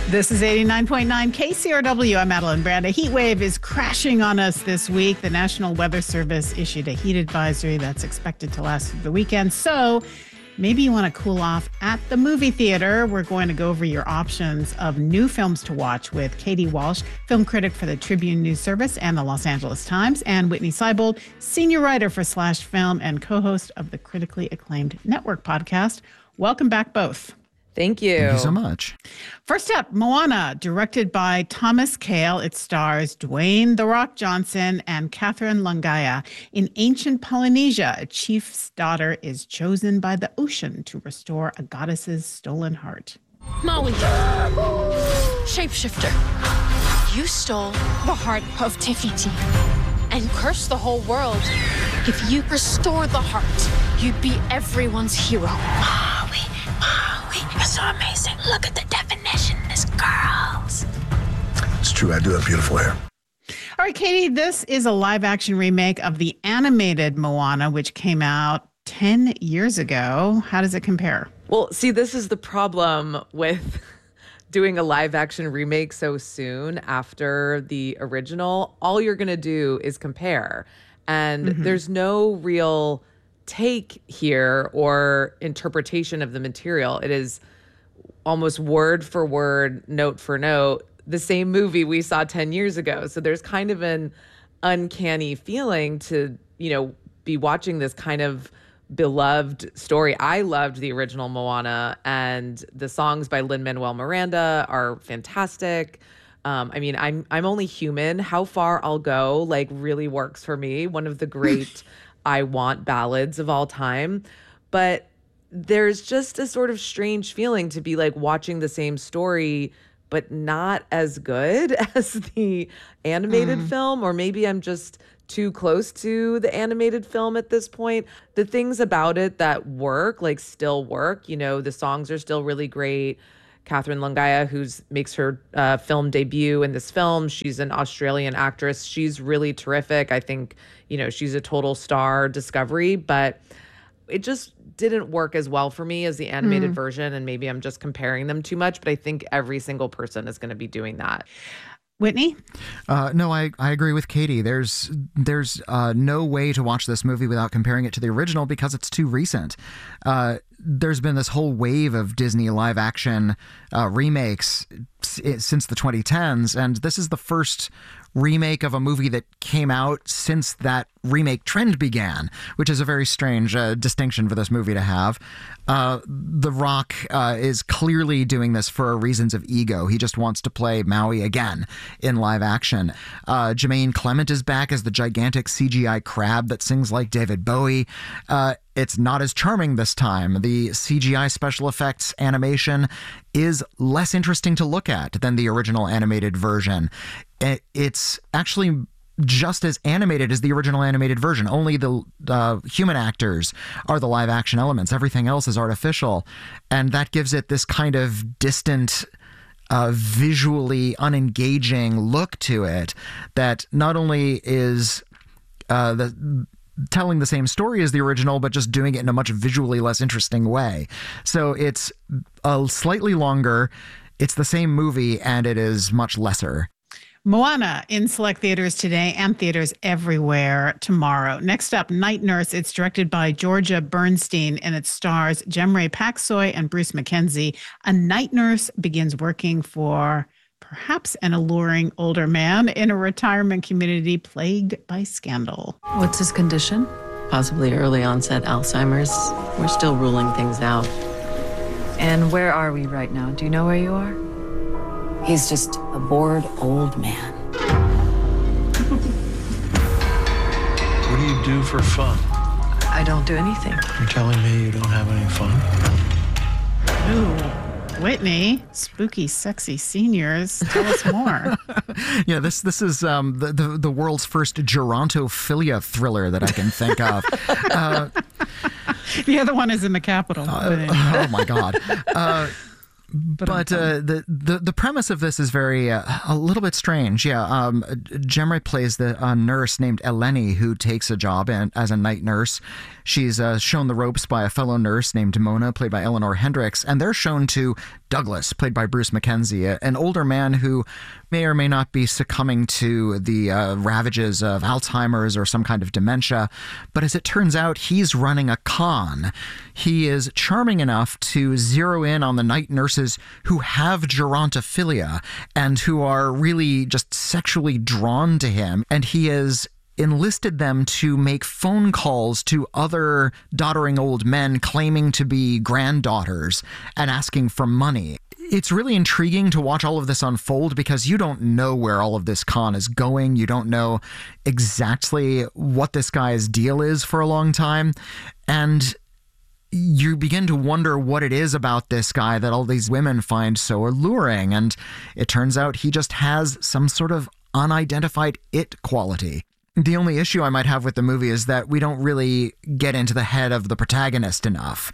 This is 89.9 KCRW. I'm Madeline Brand. A heat wave is crashing on us this week. The National Weather Service issued a heat advisory that's expected to last through the weekend. So maybe you want to cool off at the movie theater. We're going to go over your options of new films to watch with Katie Walsh, film critic for the Tribune News Service and the Los Angeles Times, and Whitney Seibold, senior writer for Slash Film and co-host of the critically acclaimed Network podcast. Welcome back, both. Thank you. Thank you so much. First up, Moana, directed by Thomas Kail. It stars Dwayne "The Rock" Johnson and Catherine Langaya. In ancient Polynesia, a chief's daughter is chosen by the ocean to restore a goddess's stolen heart. Maui, shapeshifter, you stole the heart of Te Fiti and cursed the whole world. If you restore the heart, you'd be everyone's hero. Maui, you're so amazing. Look at the definition, Miss Girls. It's true, I do have beautiful hair. All right, Katie, this is a live-action remake of the animated Moana, which came out 10 years ago. How does it compare? Well, see, this is the problem with doing a live-action remake so soon after the original. All you're going to do is compare. And there's no real take here or interpretation of the material. It is almost word for word, note for note, the same movie we saw 10 years ago. So there's kind of an uncanny feeling to, be watching this kind of beloved story. I loved the original Moana, and the songs by Lin-Manuel Miranda are fantastic. I'm Only Human. How Far I'll Go, really works for me. One of the great I want ballads of all time. But there's just a sort of strange feeling to be watching the same story, but not as good as the animated film. Or maybe I'm just too close to the animated film at this point. The things about it that work, still work. The songs are still really great. Catherine Langaya, who makes her film debut in this film, she's an Australian actress. She's really terrific. I think, she's a total star discovery, but it just didn't work as well for me as the animated version. And maybe I'm just comparing them too much, but I think every single person is going to be doing that. Whitney? No, I agree with Katie. There's no way to watch this movie without comparing it to the original because it's too recent. There's been this whole wave of Disney live action remakes since the 2010s, and this is the first remake of a movie that came out since that remake trend began, which is a very strange distinction for this movie to have. The Rock is clearly doing this for reasons of ego. He just wants to play Maui again in live action. Jermaine Clement is back as the gigantic CGI crab that sings like David Bowie. It's not as charming this time. The CGI special effects animation is less interesting to look at than the original animated version. It's actually just as animated as the original animated version. Only the human actors are the live action elements. Everything else is artificial. And that gives it this kind of distant, visually unengaging look to it that not only is telling the same story as the original, but just doing it in a much visually less interesting way. So it's slightly longer, it's the same movie, and it is much lesser. Moana in select theaters today and theaters everywhere tomorrow. Next up, Night Nurse. It's directed by Georgia Bernstein, and it stars Jemray Paksoy and Bruce Mackenzie. A night nurse begins working for perhaps an alluring older man in a retirement community plagued by scandal. What's his condition? Possibly early onset Alzheimer's. We're still ruling things out. And where are we right now? Do you know where you are? He's just a bored old man. What do you do for fun? I don't do anything. You're telling me you don't have any fun? Ooh, Whitney, spooky, sexy seniors. Tell us more. Yeah, this is the world's first gerontophilia thriller that I can think of. The other one is in the Capitol. Oh, my God. But the premise of this is very a little bit strange. Yeah, Jemre plays the nurse named Eleni who takes a job as a night nurse. She's shown the ropes by a fellow nurse named Mona, played by Eleanor Hendricks, and they're shown to Douglas, played by Bruce McKenzie, an older man who may or may not be succumbing to the ravages of Alzheimer's or some kind of dementia. But as it turns out, he's running a con. He is charming enough to zero in on the night nurses who have gerontophilia and who are really just sexually drawn to him. And he has enlisted them to make phone calls to other doddering old men claiming to be granddaughters and asking for money. It's really intriguing to watch all of this unfold because you don't know where all of this con is going. You don't know exactly what this guy's deal is for a long time. And you begin to wonder what it is about this guy that all these women find so alluring. And it turns out he just has some sort of unidentified it quality. The only issue I might have with the movie is that we don't really get into the head of the protagonist enough.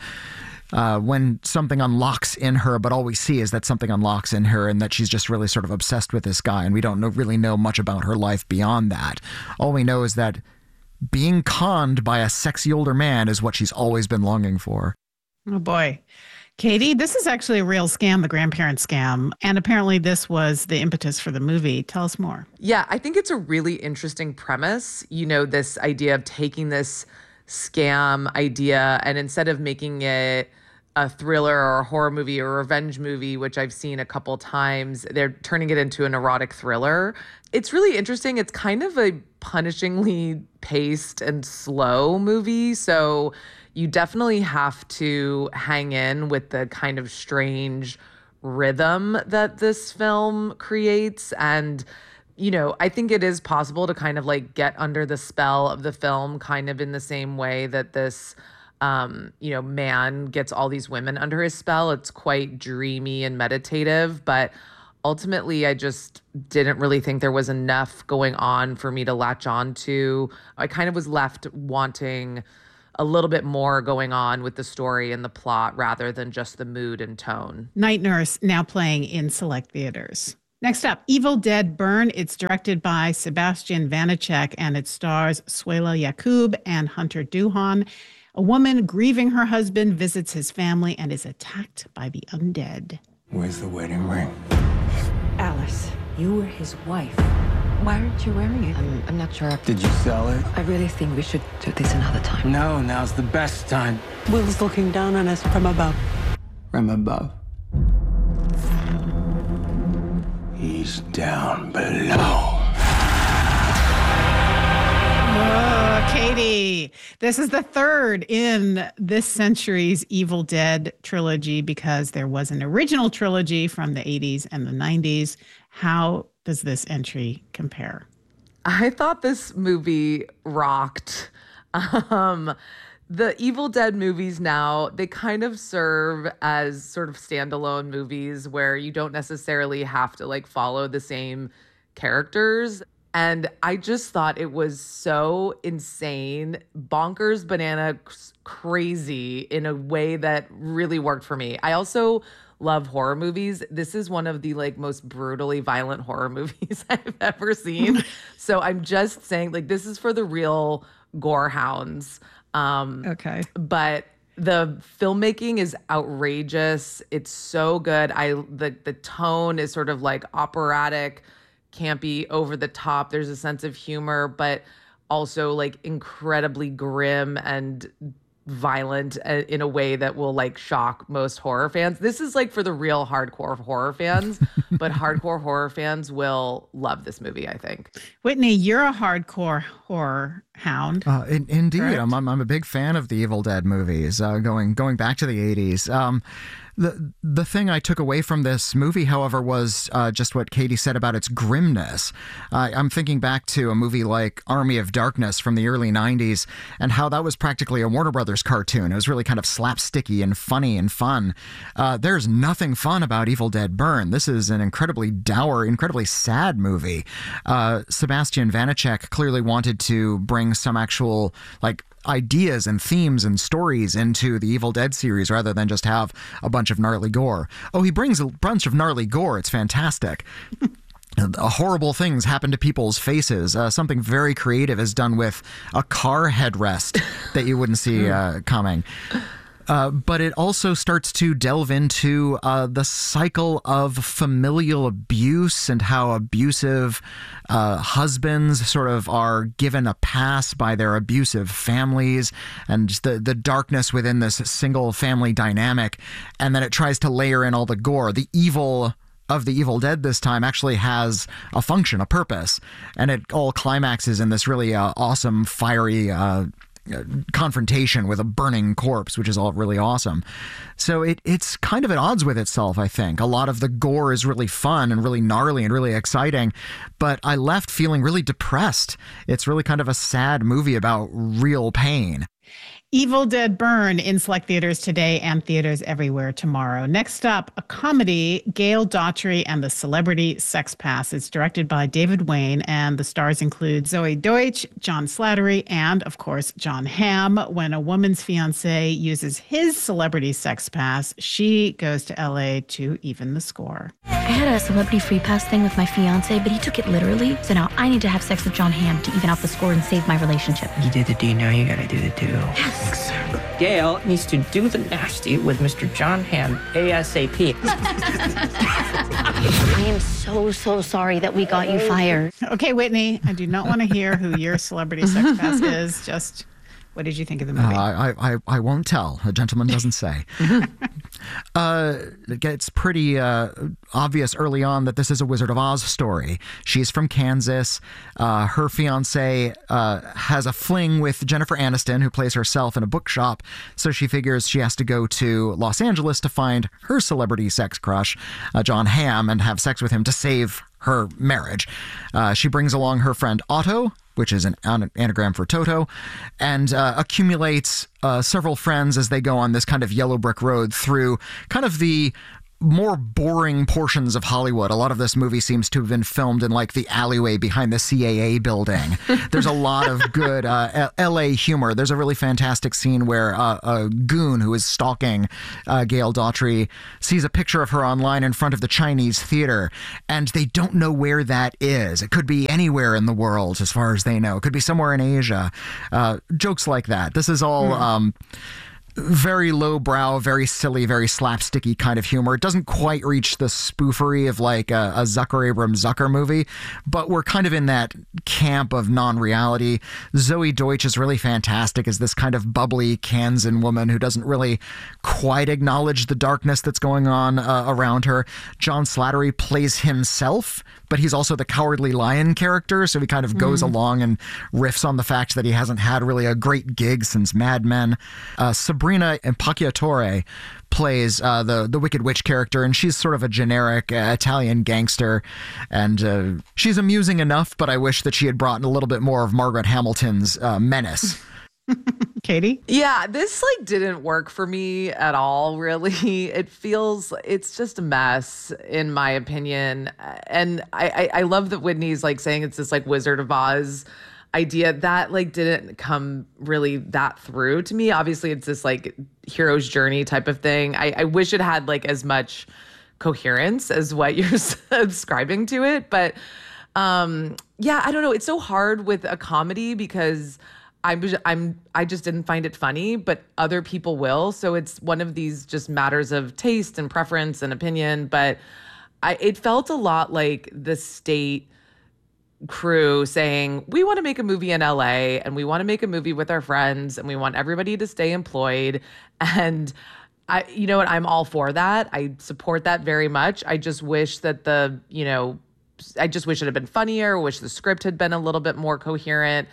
When something unlocks in her, but all we see is that something unlocks in her and that she's just really sort of obsessed with this guy, and we don't really know much about her life beyond that. All we know is that being conned by a sexy older man is what she's always been longing for. Oh, boy. Katie, this is actually a real scam, the grandparent scam. And apparently this was the impetus for the movie. Tell us more. Yeah, I think it's a really interesting premise. You know, this idea of taking this scam idea and instead of making it a thriller or a horror movie or a revenge movie, which I've seen a couple times, they're turning it into an erotic thriller. It's really interesting. It's kind of a punishingly paced and slow movie. So you definitely have to hang in with the kind of strange rhythm that this film creates. And, you know, I think it is possible to kind of like get under the spell of the film, kind of in the same way that this, you know, man gets all these women under his spell. It's quite dreamy and meditative, but ultimately, I just didn't really think there was enough going on for me to latch on to. I kind of was left wanting a little bit more going on with the story and the plot rather than just the mood and tone. Night Nurse now playing in select theaters. Next up, Evil Dead Burn. It's directed by Sebastian Vanacek and it stars Suela Yakub and Hunter Duhan. A woman grieving her husband visits his family and is attacked by the undead. Where's the wedding ring? Alice, you were his wife. Why aren't you wearing it? I'm not sure. Did you sell it? I really think we should do this another time. No, now's the best time. Will's looking down on us from above. From above. He's down below. Katie, this is the third in this century's Evil Dead trilogy because there was an original trilogy from the 80s and the 90s. How does this entry compare? I thought this movie rocked. The Evil Dead movies now, they kind of serve as sort of standalone movies where you don't necessarily have to like follow the same characters. And I just thought it was so insane, bonkers, banana crazy in a way that really worked for me. I also love horror movies. This is one of the like most brutally violent horror movies I've ever seen. So I'm just saying, like, this is for the real gore hounds. Okay. But the filmmaking is outrageous. It's so good. The tone is sort of like operatic, campy, over the top. There's a sense of humor, but also like incredibly grim and violent in a way that will like shock most horror fans. This is like for the real hardcore horror fans, but hardcore horror fans will love this movie, I think. Whitney, you're a hardcore horror hound. Indeed. Correct? I'm a big fan of the Evil Dead movies, going back to the 80s. The thing I took away from this movie, however, was just what Katie said about its grimness. I'm thinking back to a movie like Army of Darkness from the early 90s and how that was practically a Warner Brothers cartoon. It was really kind of slapsticky and funny and fun. There's nothing fun about Evil Dead Burn. This is an incredibly dour, incredibly sad movie. Sebastian Vanacek clearly wanted to bring some actual, like, ideas and themes and stories into the Evil Dead series rather than just have a bunch of gnarly gore. Oh, he brings a bunch of gnarly gore. It's fantastic. Horrible things happen to people's faces. Something very creative is done with a car headrest that you wouldn't see coming. But it also starts to delve into the cycle of familial abuse and how abusive husbands sort of are given a pass by their abusive families, and the darkness within this single family dynamic. And then it tries to layer in all the gore. The evil of the Evil Dead this time actually has a function, a purpose, and it all climaxes in this really awesome, fiery confrontation with a burning corpse, which is all really awesome. So it's kind of at odds with itself, I think. A lot of the gore is really fun and really gnarly and really exciting, but I left feeling really depressed. It's really kind of a sad movie about real pain. Evil Dead Burn in select theaters today and theaters everywhere tomorrow. Next up, a comedy, Gail Daughtry and the Celebrity Sex Pass. It's directed by David Wayne, and the stars include Zoe Deutsch, John Slattery, and, of course, Jon Hamm. When a woman's fiance uses his celebrity sex pass, she goes to L.A. to even the score. I had a celebrity free pass thing with my fiance, but he took it literally. So now I need to have sex with Jon Hamm to even out the score and save my relationship. You did the D, now you gotta do the do. Yes. Gail needs to do the nasty with Mr. Jon Hamm ASAP. I am so sorry that we got you fired. Okay, Whitney, I do not want to hear who your celebrity sex pass is. Just what did you think of the movie? I won't tell. A gentleman doesn't say. It gets pretty obvious early on that this is a Wizard of Oz story. She's from Kansas. Her fiance has a fling with Jennifer Aniston, who plays herself in a bookshop. So she figures she has to go to Los Angeles to find her celebrity sex crush, Jon Hamm, and have sex with him to save her marriage. She brings along her friend Otto, which is an anagram for Toto, and accumulates several friends as they go on this kind of yellow brick road through kind of the more boring portions of Hollywood. A lot of this movie seems to have been filmed in like the alleyway behind the CAA building. There's a lot of good LA humor. There's a really fantastic scene where a goon who is stalking Gail Daughtry sees a picture of her online in front of the Chinese theater, and they don't know where that is. It could be anywhere in the world as far as they know. It could be somewhere in Asia. Jokes like that. This is all very lowbrow, very silly, very slapsticky kind of humor. It doesn't quite reach the spoofery of like a Zucker Abrams Zucker movie, but we're kind of in that camp of non-reality. Zoe Deutsch is really fantastic as this kind of bubbly Kansan woman who doesn't really quite acknowledge the darkness that's going on around her. John Slattery plays himself, but he's also the Cowardly Lion character, so he kind of goes along and riffs on the fact that he hasn't had really a great gig since Mad Men. Sabrina Impacciatore plays the Wicked Witch character, and she's sort of a generic Italian gangster, and she's amusing enough, but I wish that she had brought in a little bit more of Margaret Hamilton's menace. Katie? Yeah, this like didn't work for me at all, really. It's just a mess, in my opinion. And I love that Whitney's like saying it's this like Wizard of Oz idea. That like didn't come really that through to me. Obviously, it's this like hero's journey type of thing. I wish it had like as much coherence as what you're ascribing to it. But yeah, I don't know. It's so hard with a comedy because I just didn't find it funny, but other people will. So it's one of these just matters of taste and preference and opinion. But it felt a lot like the State crew saying, we want to make a movie in LA and we want to make a movie with our friends and we want everybody to stay employed. And you know what? I'm all for that. I support that very much. I just wish that I just wish it had been funnier. Wish the script had been a little bit more coherent.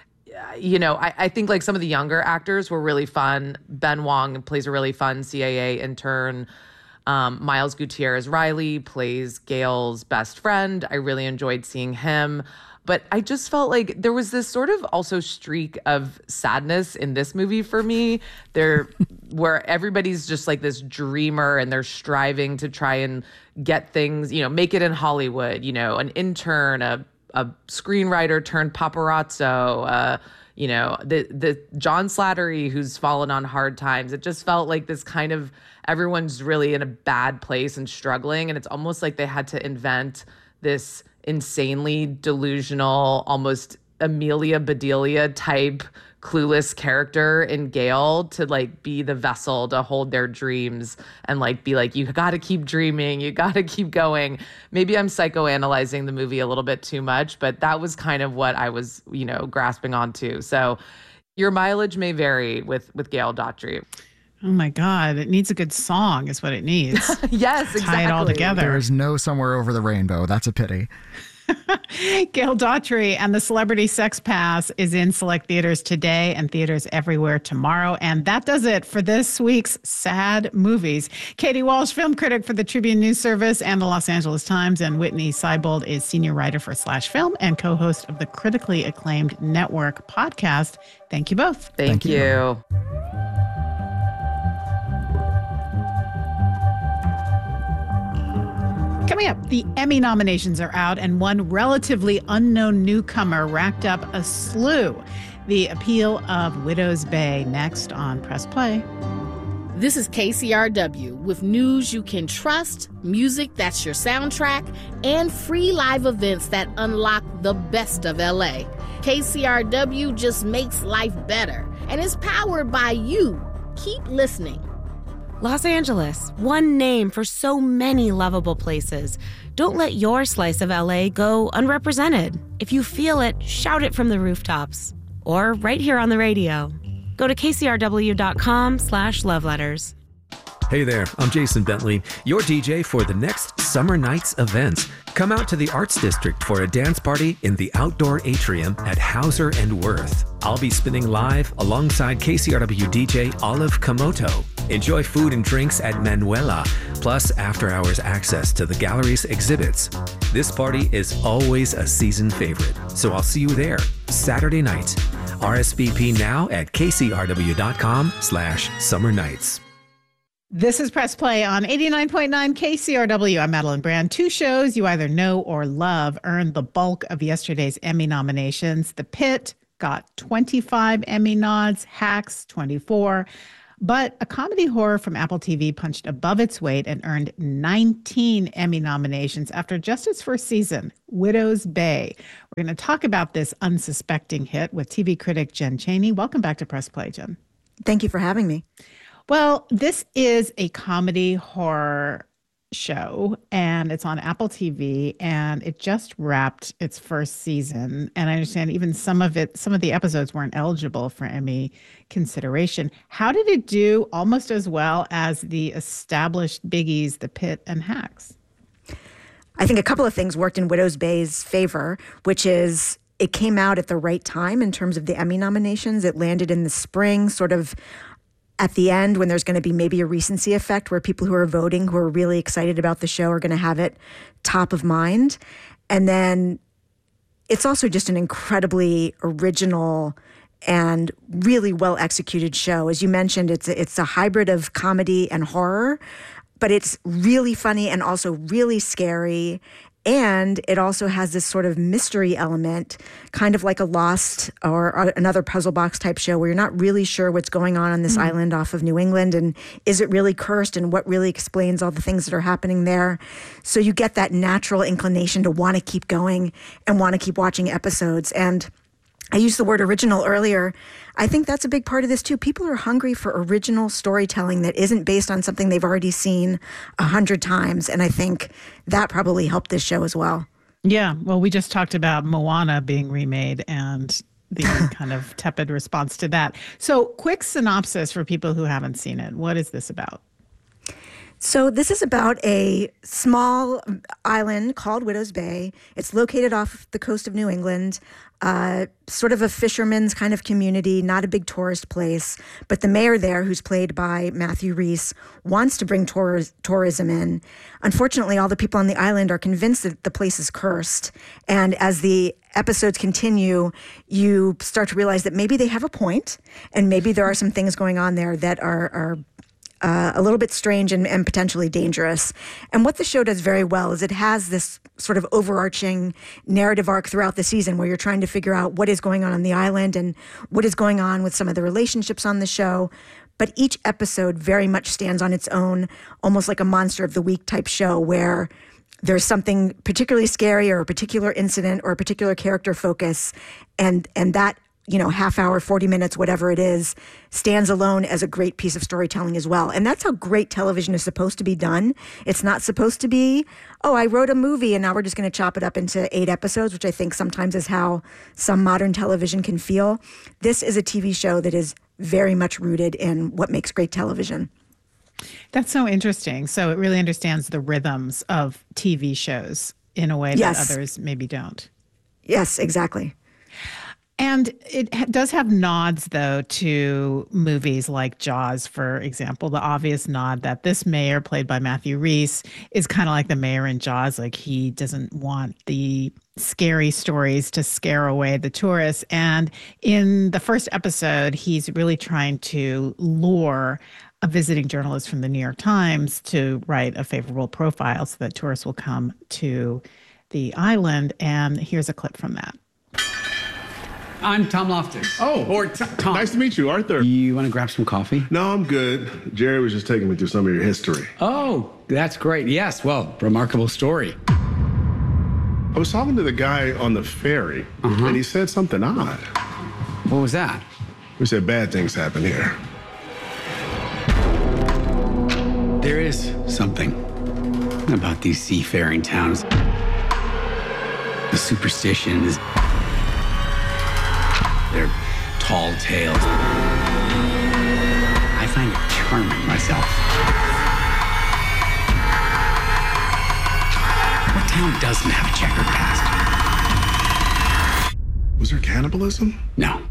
I think like some of the younger actors were really fun. Ben Wong plays a really fun CAA intern. Miles Gutierrez Riley plays Gail's best friend. I really enjoyed seeing him. But I just felt like there was this sort of also streak of sadness in this movie for me. Where everybody's just like this dreamer and they're striving to try and get things, make it in Hollywood, an intern, a screenwriter turned paparazzo, the John Slattery who's fallen on hard times. It just felt like this kind of everyone's really in a bad place and struggling. And it's almost like they had to invent this insanely delusional, almost Amelia Bedelia type clueless character in Gale to like be the vessel to hold their dreams and like be like, you got to keep dreaming, you got to keep going. Maybe I'm psychoanalyzing the movie a little bit too much, but that was kind of what I was, grasping onto. So your mileage may vary with Gale Daughtry. Oh my God, it needs a good song is what it needs. Yes, exactly. Tie it all together. There is no Somewhere Over the Rainbow. That's a pity. Gale Daughtry and the Celebrity Sex Pass is in select theaters today and theaters everywhere tomorrow. And that does it for this week's Sad Movies. Katie Walsh, film critic for the Tribune News Service and the Los Angeles Times, and Whitney Seibold is senior writer for Slash Film and co-host of the critically acclaimed Network podcast. Thank you both. Thank you. Coming up, the Emmy nominations are out, and one relatively unknown newcomer racked up a slew. The appeal of Widow's Bay, next on Press Play. This is KCRW with news you can trust, music that's your soundtrack, and free live events that unlock the best of LA. KCRW just makes life better and is powered by you. Keep listening. Los Angeles, one name for so many lovable places. Don't let your slice of LA go unrepresented. If you feel it, shout it from the rooftops. Or right here on the radio. Go to kcrw.com/loveletters. Hey there, I'm Jason Bentley, your DJ for the next Summer Nights events. Come out to the Arts District for a dance party in the outdoor atrium at Hauser and Worth. I'll be spinning live alongside KCRW DJ Olive Komoto. Enjoy food and drinks at Manuela, plus after-hours access to the gallery's exhibits. This party is always a season favorite, so I'll see you there Saturday night. RSVP now at kcrw.com/summer nights. This is Press Play on 89.9 KCRW. I'm Madeline Brand. Two shows you either know or love earned the bulk of yesterday's Emmy nominations. The Pit got 25 Emmy nods, Hacks 24. But a comedy horror from Apple TV punched above its weight and earned 19 Emmy nominations after just its first season, Widow's Bay. We're going to talk about this unsuspecting hit with TV critic Jen Chaney. Welcome back to Press Play, Jen. Thank you for having me. Well, this is a comedy horror show, and it's on Apple TV, and it just wrapped its first season. And I understand even some of the episodes weren't eligible for Emmy consideration. How did it do almost as well as the established biggies, The Pit and Hacks? I think a couple of things worked in Widow's Bay's favor, which is it came out at the right time in terms of the Emmy nominations. It landed in the spring, sort of at the end when there's going to be maybe a recency effect where people who are voting, who are really excited about the show, are going to have it top of mind. And then it's also just an incredibly original and really well-executed show. As you mentioned, it's a hybrid of comedy and horror, but it's really funny and also really scary. And it also has this sort of mystery element, kind of like a Lost or another puzzle box type show where you're not really sure what's going on this island off of New England, and is it really cursed, and what really explains all the things that are happening there. So you get that natural inclination to want to keep going and want to keep watching episodes. And I used the word original earlier. I think that's a big part of this too. People are hungry for original storytelling that isn't based on something they've already seen 100 times. And I think that probably helped this show as well. Yeah. Well, we just talked about Moana being remade and the kind of tepid response to that. So quick synopsis for people who haven't seen it. What is this about? So this is about a small island called Widow's Bay. It's located off the coast of New England, sort of a fisherman's kind of community, not a big tourist place. But the mayor there, who's played by Matthew Rhys, wants to bring tourism in. Unfortunately, all the people on the island are convinced that the place is cursed. And as the episodes continue, you start to realize that maybe they have a point, and maybe there are some things going on there that are a little bit strange and potentially dangerous. And what the show does very well is it has this sort of overarching narrative arc throughout the season where you're trying to figure out what is going on the island and what is going on with some of the relationships on the show. But each episode very much stands on its own, almost like a Monster of the Week type show where there's something particularly scary or a particular incident or a particular character focus, and that, half hour, 40 minutes, whatever it is, stands alone as a great piece of storytelling as well. And that's how great television is supposed to be done. It's not supposed to be, I wrote a movie and now we're just going to chop it up into 8 episodes, which I think sometimes is how some modern television can feel. This is a TV show that is very much rooted in what makes great television. That's so interesting. So it really understands the rhythms of TV shows in a way that others maybe don't. Yes, exactly. And it does have nods, though, to movies like Jaws, for example. The obvious nod that this mayor, played by Matthew Rhys, is kind of like the mayor in Jaws. Like, he doesn't want the scary stories to scare away the tourists. And in the first episode, he's really trying to lure a visiting journalist from the New York Times to write a favorable profile so that tourists will come to the island. And here's a clip from that. I'm Tom Loftus. Or Tom. Nice to meet you, Arthur. You want to grab some coffee? No, I'm good. Jerry was just taking me through some of your history. Oh, that's great. Yes, well, remarkable story. I was talking to the guy on the ferry, and he said something odd. What was that? He said bad things happen here. There is something about these seafaring towns. The superstition is their tall tales. I find it charming myself. What town doesn't have a checkered past? Was there cannibalism? No.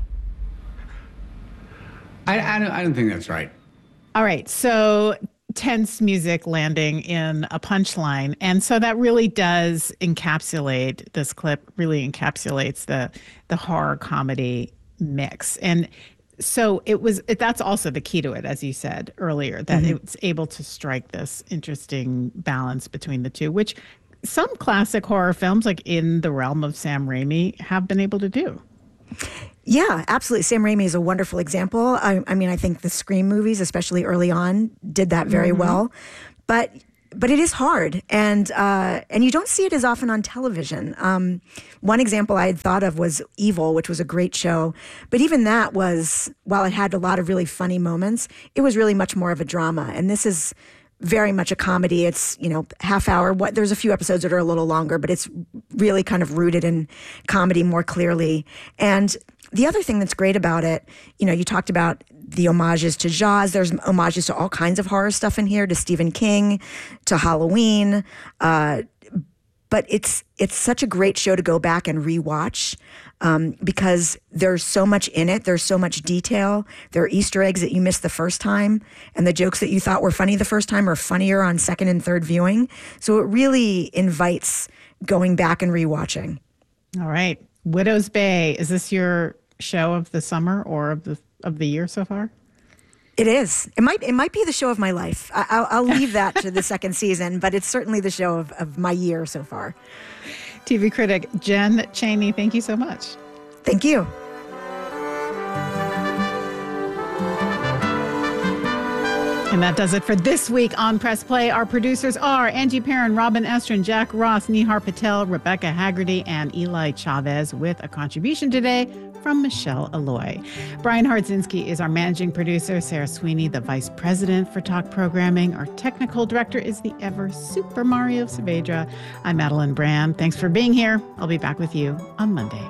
I don't think that's right. All right, so tense music landing in a punchline. And so that really does encapsulate, this clip really encapsulates the horror comedy mix. And so that's also the key to it, as you said earlier, that it's able to strike this interesting balance between the two, which some classic horror films, like in the realm of Sam Raimi, have been able to do. Yeah, absolutely. Sam Raimi is a wonderful example. I mean, I think the Scream movies, especially early on, did that very well. But it is hard, and you don't see it as often on television. One example I had thought of was Evil, which was a great show. But even that was, while it had a lot of really funny moments, it was really much more of a drama. And this is very much a comedy. It's, half hour. There's a few episodes that are a little longer, but it's really kind of rooted in comedy more clearly. And the other thing that's great about it, you talked about the homages to Jaws. There's homages to all kinds of horror stuff in here, to Stephen King, to Halloween. But it's such a great show to go back and rewatch because there's so much in it. There's so much detail. There are Easter eggs that you missed the first time, and the jokes that you thought were funny the first time are funnier on second and third viewing. So it really invites going back and rewatching. All right. Widow's Bay, is this your show of the summer or of the year so far? It is. It might be the show of my life. I'll leave that to the second season, but it's certainly the show of my year so far. TV critic Jen Chaney, thank you so much. Thank you. And that does it for this week on Press Play. Our producers are Angie Perrin, Robin Estrin, Jack Ross, Nihar Patel, Rebecca Haggerty, and Eli Chavez, with a contribution today from Michelle Alloy. Brian Hardzinski is our managing producer. Sarah Sweeney, the vice president for Talk Programming. Our technical director is the ever Super Mario Saavedra. I'm Madeline Brand. Thanks for being here. I'll be back with you on Monday.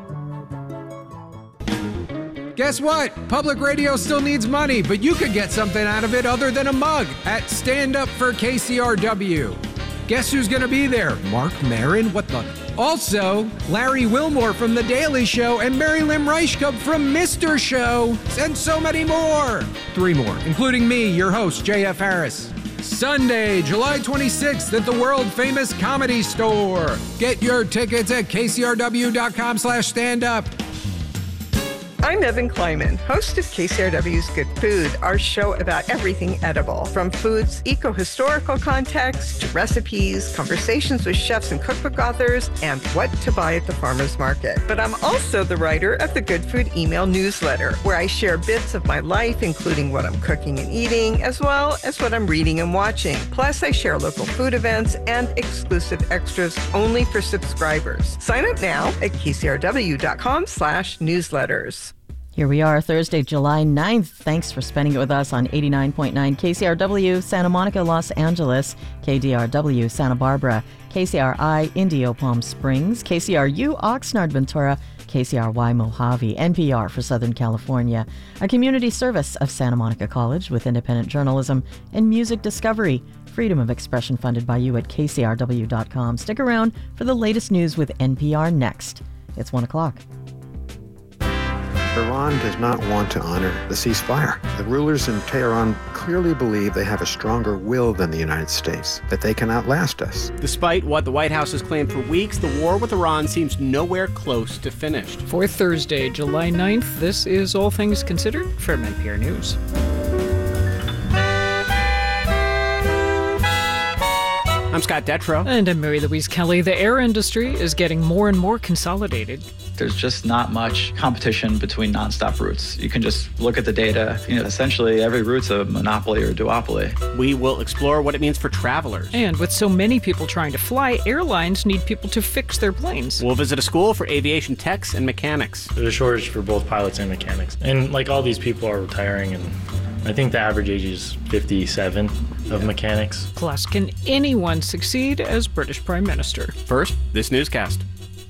Guess what? Public radio still needs money, but you could get something out of it other than a mug at Stand Up for KCRW. Guess who's going to be there? Mark Maron? What the? Also, Larry Wilmore from The Daily Show and Mary Lim Reichkup from Mr. Show, and so many more. 3 more, including me, your host, JF Harris. Sunday, July 26th at the world-famous Comedy Store. Get your tickets at kcrw.com/standup. I'm Evan Kleiman, host of KCRW's Good Food, our show about everything edible, from food's eco-historical context to recipes, conversations with chefs and cookbook authors, and what to buy at the farmer's market. But I'm also the writer of the Good Food email newsletter, where I share bits of my life, including what I'm cooking and eating, as well as what I'm reading and watching. Plus, I share local food events and exclusive extras only for subscribers. Sign up now at kcrw.com/newsletters. Here we are, Thursday, July 9th. Thanks for spending it with us on 89.9 KCRW, Santa Monica, Los Angeles, KDRW, Santa Barbara, KCRI, Indio, Palm Springs, KCRU, Oxnard, Ventura, KCRY, Mojave, NPR for Southern California, a community service of Santa Monica College with independent journalism and music discovery. Freedom of expression funded by you at kcrw.com. Stick around for the latest news with NPR next. It's 1 o'clock. Iran does not want to honor the ceasefire. The rulers in Tehran clearly believe they have a stronger will than the United States, that they can outlast us. Despite what the White House has claimed for weeks, the war with Iran seems nowhere close to finished. For Thursday, July 9th, this is All Things Considered from NPR News. I'm Scott Detrow. And I'm Mary Louise Kelly. The air industry is getting more and more consolidated. There's just not much competition between nonstop routes. You can just look at the data. Essentially every route's a monopoly or duopoly. We will explore what it means for travelers. And with so many people trying to fly, airlines need people to fix their planes. We'll visit a school for aviation techs and mechanics. There's a shortage for both pilots and mechanics. And all these people are retiring, and I think the average age is 57 of mechanics. Plus, can anyone succeed as British Prime Minister? First, this newscast.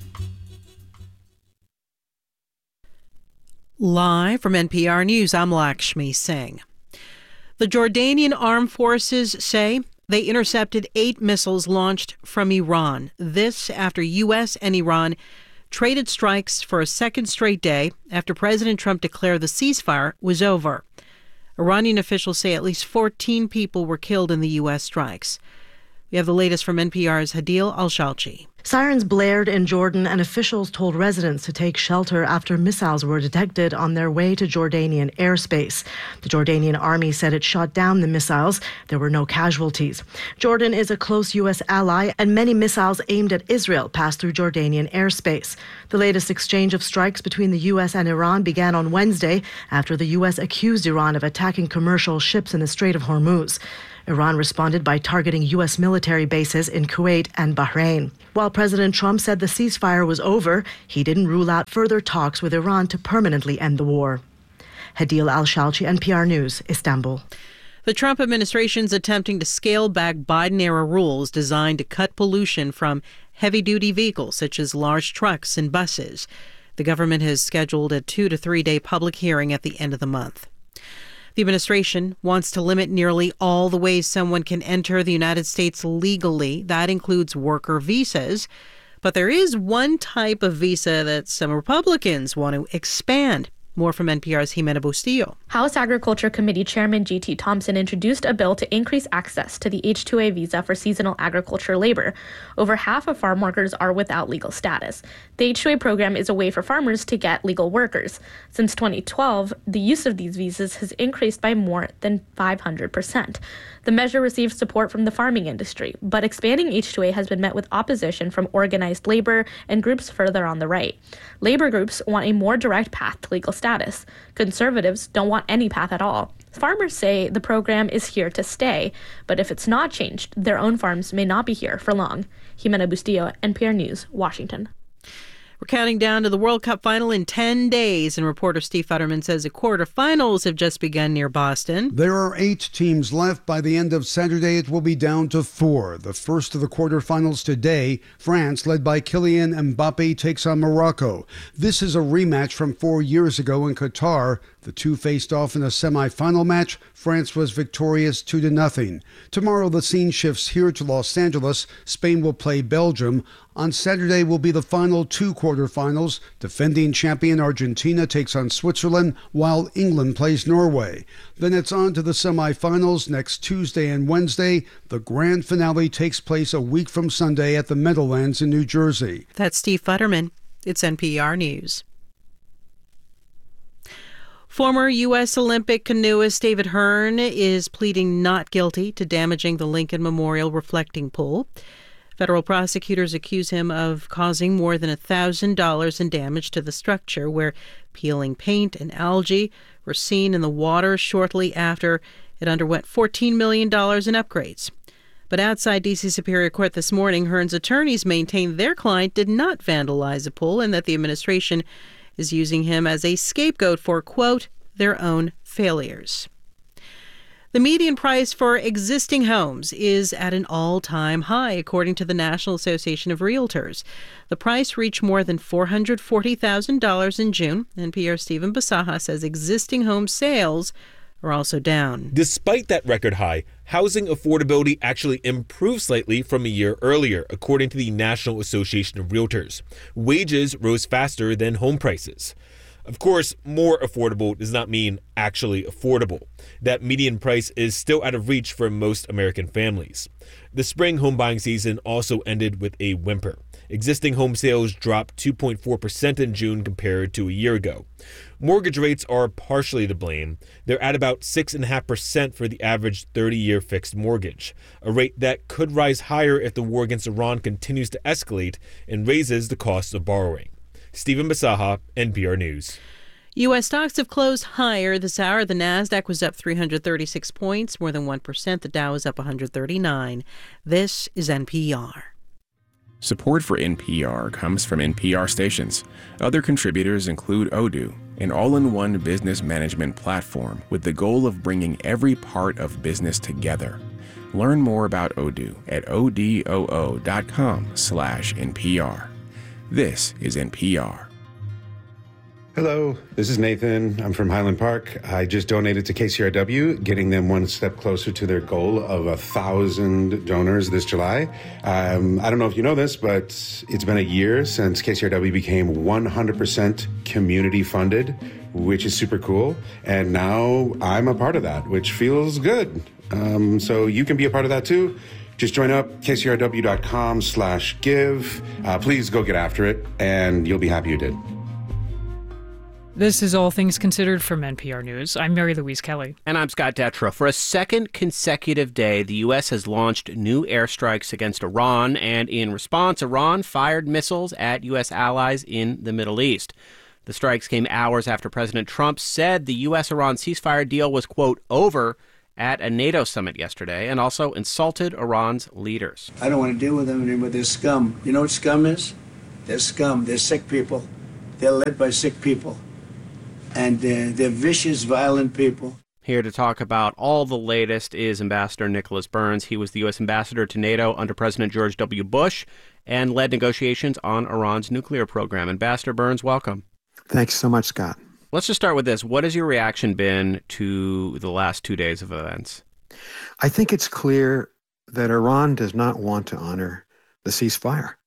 Live from NPR News, I'm Lakshmi Singh. The Jordanian armed forces say they intercepted 8 missiles launched from Iran. This after U.S. and Iran traded strikes for a second straight day after President Trump declared the ceasefire was over. Iranian officials say at least 14 people were killed in the U.S. strikes. We have the latest from NPR's Hadil Al-Shalchi. Sirens blared in Jordan, and officials told residents to take shelter after missiles were detected on their way to Jordanian airspace. The Jordanian army said it shot down the missiles. There were no casualties. Jordan is a close U.S. ally, and many missiles aimed at Israel passed through Jordanian airspace. The latest exchange of strikes between the U.S. and Iran began on Wednesday after the U.S. accused Iran of attacking commercial ships in the Strait of Hormuz. Iran responded by targeting U.S. military bases in Kuwait and Bahrain. While President Trump said the ceasefire was over, he didn't rule out further talks with Iran to permanently end the war. Hadil Al-Shalchi, NPR News, Istanbul. The Trump administration's attempting to scale back Biden-era rules designed to cut pollution from heavy-duty vehicles such as large trucks and buses. The government has scheduled a 2 to 3 day public hearing at the end of the month. The administration wants to limit nearly all the ways someone can enter the United States legally. That includes worker visas. But there is one type of visa that some Republicans want to expand. More from NPR's Jimena Bustillo. House Agriculture Committee Chairman G.T. Thompson introduced a bill to increase access to the H-2A visa for seasonal agriculture labor. Over half of farm workers are without legal status. The H-2A program is a way for farmers to get legal workers. Since 2012, the use of these visas has increased by more than 500%. The measure received support from the farming industry, but expanding H-2A has been met with opposition from organized labor and groups further on the right. Labor groups want a more direct path to legal status. Conservatives don't want any path at all. Farmers say the program is here to stay, but if it's not changed, their own farms may not be here for long. Jimena Bustillo, NPR News, Washington. We're counting down to the World Cup final in 10 days, and reporter Steve Futterman says the quarterfinals have just begun near Boston. There are 8 teams left. By the end of Saturday, it will be down to 4. The first of the quarterfinals today, France, led by Kylian Mbappe, takes on Morocco. This is a rematch from 4 years ago in Qatar. The two faced off in a semifinal match. France was victorious 2-0. Tomorrow, the scene shifts here to Los Angeles. Spain will play Belgium. On Saturday will be the final 2 quarterfinals. Defending champion Argentina takes on Switzerland, while England plays Norway. Then it's on to the semifinals next Tuesday and Wednesday. The grand finale takes place a week from Sunday at the Meadowlands in New Jersey. That's Steve Futterman. It's NPR News. Former U.S. Olympic canoeist David Hearn is pleading not guilty to damaging the Lincoln Memorial reflecting pool. Federal prosecutors accuse him of causing more than $1,000 in damage to the structure, where peeling paint and algae were seen in the water shortly after it underwent $14 million in upgrades. But outside D.C. Superior Court this morning, Hearn's attorneys maintained their client did not vandalize a pool and that the administration is using him as a scapegoat for, quote, their own failures. The median price for existing homes is at an all-time high, according to the National Association of Realtors. The price reached more than $440,000 in June. NPR's Stephen Basaha says existing home sales are also down. Despite that record high, housing affordability actually improved slightly from a year earlier, according to the National Association of Realtors. Wages rose faster than home prices. Of course, more affordable does not mean actually affordable. That median price is still out of reach for most American families. The spring home buying season also ended with a whimper. Existing home sales dropped 2.4% in June compared to a year ago. Mortgage rates are partially to blame. They're at about 6.5% for the average 30-year fixed mortgage, a rate that could rise higher if the war against Iran continues to escalate and raises the cost of borrowing. Stephen Basaha, NPR News. U.S. stocks have closed higher this hour. The Nasdaq was up 336 points, more than 1%. The Dow is up 139. This is NPR. Support for NPR comes from NPR stations. Other contributors include Odoo, an all-in-one business management platform with the goal of bringing every part of business together. Learn more about Odoo at odoo.com/NPR. This is NPR. Hello, this is Nathan. I'm from Highland Park. I just donated to KCRW, getting them one step closer to their goal of 1,000 donors this July. I don't know if you know this, but it's been a year since KCRW became 100% community funded, which is super cool. And now I'm a part of that, which feels good. So you can be a part of that too. Just join up, kcrw.com/give. Please go get after it, and you'll be happy you did. This is All Things Considered from NPR News. I'm Mary Louise Kelly. And I'm Scott Detrow. For a second consecutive day, the U.S. has launched new airstrikes against Iran, and in response, Iran fired missiles at U.S. allies in the Middle East. The strikes came hours after President Trump said the U.S.-Iran ceasefire deal was, quote, over at a NATO summit yesterday, and also insulted Iran's leaders. I don't want to deal with them anymore. They're scum. You know what scum is? They're scum. They're sick people. They're led by sick people. And they're vicious, violent people. Here to talk about all the latest is Ambassador Nicholas Burns. He was the U.S. ambassador to NATO under President George W. Bush and led negotiations on Iran's nuclear program. Ambassador Burns, welcome. Thanks so much, Scott. Let's just start with this. What has your reaction been to the last 2 days of events? I think it's clear that Iran does not want to honor the ceasefire.